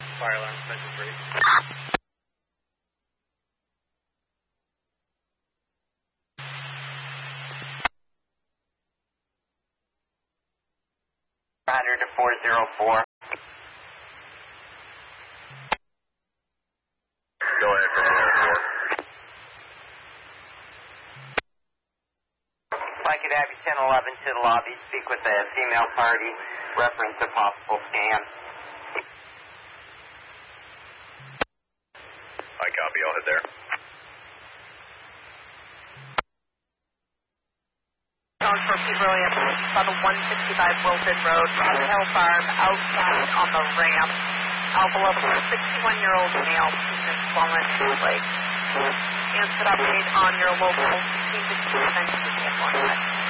Fire alarm, Central 3. To 404. Go ahead for 404. If I could have you 1011 to the lobby, speak with a female party, reference a possible scam. I copy, I'll head there. Going for Pete Williams on the 165 Wilton Road, Rock Hill Farm, outside on the ramp. Alpha level 61-year-old male, penis swollen to his leg. Instant update on your local 16 to 2 1.